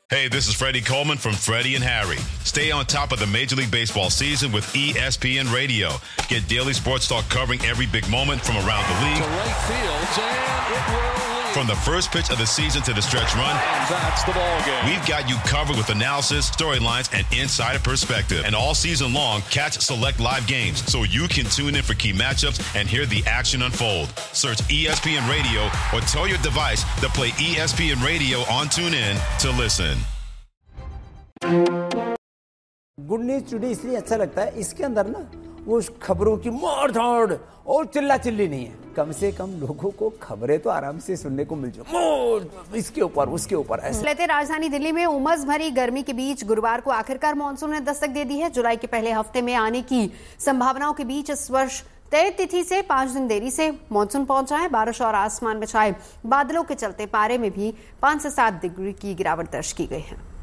Hey, this is Freddie Coleman from Freddie and Harry. Stay on top of the Major League Baseball season with ESPN Radio. Get daily sports talk covering every big moment from around the league. To right field, and it will lead. From the first pitch of the season to the stretch run, And that's the ball game. we've got you covered with analysis, storylines, and insider perspective. And all season long, catch select live games so you can tune in for key matchups and hear the action unfold. Search ESPN Radio or tell your device to play ESPN Radio on TuneIn to listen. Good news today इसलिए अच्छा लगता है, इसके अंदर ना वो खबरों की मार धाड़ और चिल्ला चिल्ली नहीं है. कम से कम लोगों को खबरें तो आराम से सुनने को मिल जाए, इसके ऊपर उसके ऊपर ऐसे. लेते राजधानी दिल्ली में उमस भरी गर्मी के बीच गुरुवार को आखिरकार मानसून ने दस्तक दे दी है. जुलाई के पहले हफ्ते में आने की संभावनाओं के बीच इस वर्ष तय तिथि से 5 दिन देरी से मानसून पहुंचा है. बारिश और आसमान में छाए बादलों के चलते पारे में भी 5 से 7 डिग्री की गिरावट दर्ज की गई है.